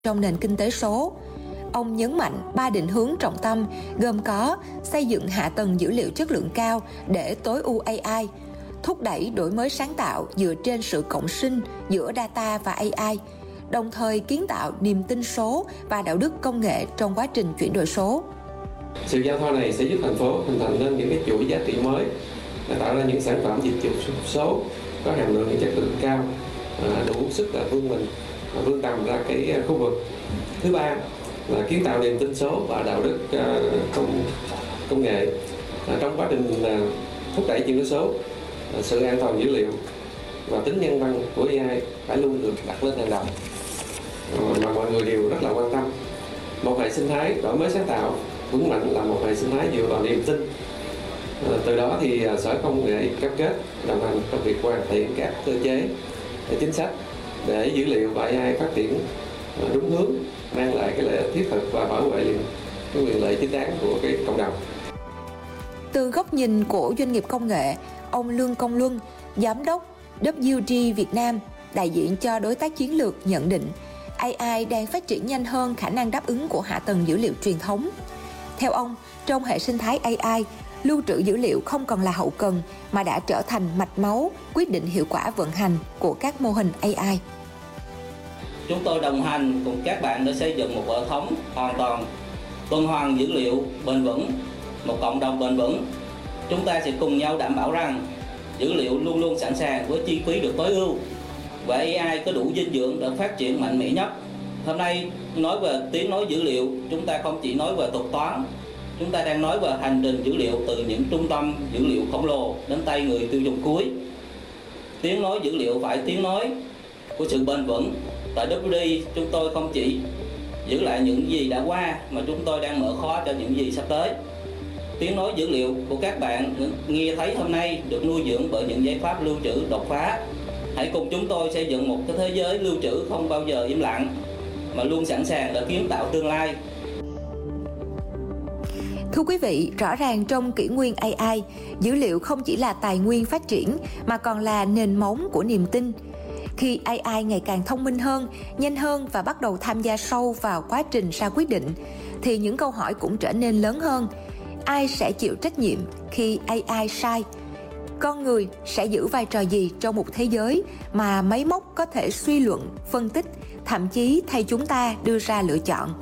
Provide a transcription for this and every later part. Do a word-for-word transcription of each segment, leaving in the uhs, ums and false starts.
trong nền kinh tế số. Ông nhấn mạnh ba định hướng trọng tâm gồm có xây dựng hạ tầng dữ liệu chất lượng cao để tối ưu a i, thúc đẩy đổi mới sáng tạo dựa trên sự cộng sinh giữa data và a i, đồng thời kiến tạo niềm tin số và đạo đức công nghệ trong quá trình chuyển đổi số. Sự giao thoa này sẽ giúp thành phố hình thành nên những cái chuỗi giá trị mới, để tạo ra những sản phẩm dịch vụ số có hàm lượng chất lượng cao, đủ sức là vươn mình, vươn tầm ra cái khu vực. Thứ ba là kiến tạo niềm tin số và đạo đức công công nghệ. Trong quá trình thúc đẩy chuyển đổi số, sự an toàn dữ liệu và tính nhân văn của a i phải luôn được đặt lên hàng đầu, mà mọi người đều rất là quan tâm. Một hệ sinh thái đổi mới sáng tạo vững mạnh là một hệ sinh thái dựa vào niềm tin. Từ đó thì Sở Công nghệ cam kết đồng hành trong việc hoàn thiện các cơ chế, chính sách để dữ liệu và a i phát triển đúng hướng, mang lại cái lợi ích thiết thực và bảo vệ cái quyền lợi chính đáng của cái cộng đồng. Từ góc nhìn của doanh nghiệp công nghệ, ông Lương Công Luân, Giám đốc W G Việt Nam, đại diện cho đối tác chiến lược nhận định a i đang phát triển nhanh hơn khả năng đáp ứng của hạ tầng dữ liệu truyền thống. Theo ông, trong hệ sinh thái a i, lưu trữ dữ liệu không còn là hậu cần mà đã trở thành mạch máu quyết định hiệu quả vận hành của các mô hình a i. Chúng tôi đồng hành cùng các bạn để xây dựng một hệ thống hoàn toàn tuần hoàn dữ liệu bền vững, một cộng đồng bền vững. Chúng ta sẽ cùng nhau đảm bảo rằng dữ liệu luôn luôn sẵn sàng với chi phí được tối ưu và a i có đủ dinh dưỡng để phát triển mạnh mẽ nhất. Hôm nay nói về tiếng nói dữ liệu, chúng ta không chỉ nói về thuật toán, chúng ta đang nói về hành trình dữ liệu từ những trung tâm dữ liệu khổng lồ đến tay người tiêu dùng cuối. Tiếng nói dữ liệu phải tiếng nói của sự bền vững. Tại W D chúng tôi không chỉ giữ lại những gì đã qua mà chúng tôi đang mở khóa cho những gì sắp tới. Tiếng nói dữ liệu của các bạn nghe thấy hôm nay được nuôi dưỡng bởi những giải pháp lưu trữ đột phá. Hãy cùng chúng tôi xây dựng một cái thế giới lưu trữ không bao giờ im lặng, mà luôn sẵn sàng để kiến tạo tương lai. Thưa quý vị, rõ ràng trong kỷ nguyên a i, dữ liệu không chỉ là tài nguyên phát triển mà còn là nền móng của niềm tin. Khi a i ngày càng thông minh hơn, nhanh hơn và bắt đầu tham gia sâu vào quá trình ra quyết định, thì những câu hỏi cũng trở nên lớn hơn. Ai sẽ chịu trách nhiệm khi a i sai? Con người sẽ giữ vai trò gì trong một thế giới mà máy móc có thể suy luận, phân tích, thậm chí thay chúng ta đưa ra lựa chọn?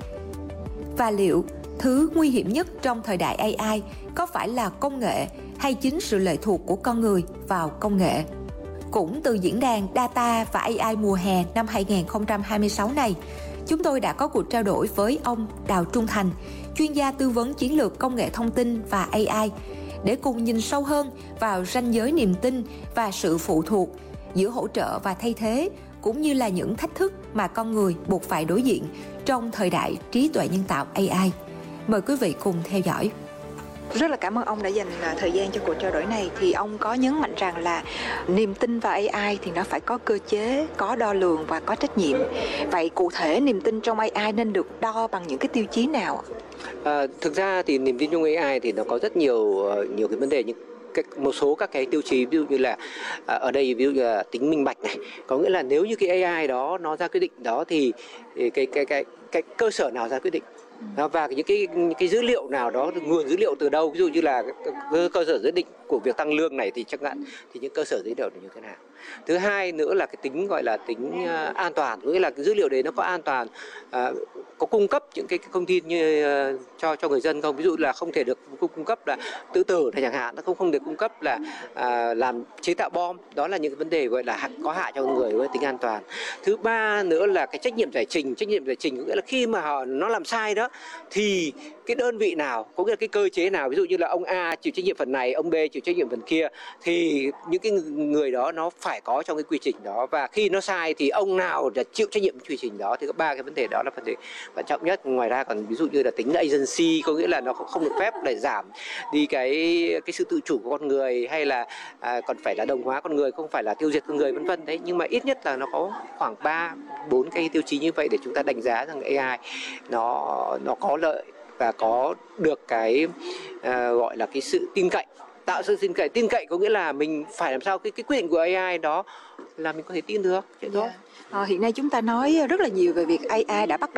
Và liệu thứ nguy hiểm nhất trong thời đại a i có phải là công nghệ hay chính sự lệ thuộc của con người vào công nghệ? Cũng từ diễn đàn Data và a i mùa hè năm hai không hai sáu này, chúng tôi đã có cuộc trao đổi với ông Đào Trung Thành, chuyên gia tư vấn chiến lược công nghệ thông tin và a i, để cùng nhìn sâu hơn vào ranh giới niềm tin và sự phụ thuộc giữa hỗ trợ và thay thế, cũng như là những thách thức mà con người buộc phải đối diện trong thời đại trí tuệ nhân tạo a i. Mời quý vị cùng theo dõi. Rất là cảm ơn ông đã dành thời gian cho cuộc trao đổi này. Thì ông có nhấn mạnh rằng là niềm tin vào a i thì nó phải có cơ chế, có đo lường và có trách nhiệm. Vậy cụ thể niềm tin trong a i nên được đo bằng những cái tiêu chí nào? À, thực ra thì niềm tin trong a i thì nó có rất nhiều nhiều cái vấn đề, nhưng một số các cái tiêu chí, ví dụ như là à, ở đây ví dụ như là tính minh bạch này, có nghĩa là nếu như cái a i đó nó ra quyết định đó thì, thì cái cái cái cái cơ sở nào ra quyết định, và những cái những cái dữ liệu nào đó, nguồn dữ liệu từ đâu, ví dụ như là cơ sở quyết định của việc tăng lương này thì chắc chắn thì những cơ sở dữ liệu như thế nào. Thứ hai nữa là cái tính gọi là tính uh, an toàn, nghĩa là cái dữ liệu đấy nó có an toàn, uh, có cung cấp những cái, cái thông tin như uh, cho cho người dân không, ví dụ là không thể được cung cấp là tự tử này chẳng hạn, nó không không được cung cấp là uh, làm chế tạo bom, đó là những cái vấn đề gọi là có hại cho người với tính an toàn. Thứ ba nữa là cái trách nhiệm giải trình, trách nhiệm giải trình nghĩa là khi mà họ nó làm sai đó thì cái đơn vị nào, có nghĩa là cái cơ chế nào, ví dụ như là ông A chịu trách nhiệm phần này, ông B chịu trách nhiệm phần kia, thì những cái người đó nó phải có trong cái quy trình đó, và khi nó sai thì ông nào là chịu trách nhiệm quy trình đó. Thì có ba cái vấn đề đó là vấn đề quan trọng nhất. Ngoài ra còn ví dụ như là tính agency, có nghĩa là nó không được phép để giảm đi cái cái sự tự chủ của con người, hay là à, còn phải là đồng hóa con người, không phải là tiêu diệt con người, vân vân đấy. Nhưng mà ít nhất là nó có khoảng ba bốn cái tiêu chí như vậy để chúng ta đánh giá rằng a i nó nó có lợi và có được cái uh, gọi là cái sự tin cậy, tạo sự tin cậy. Tin cậy có nghĩa là mình phải làm sao cái cái quyết định của a i đó là mình có thể tin được, vậy thôi. Ờ, hiện nay chúng ta nói rất là nhiều về việc a i đã bắt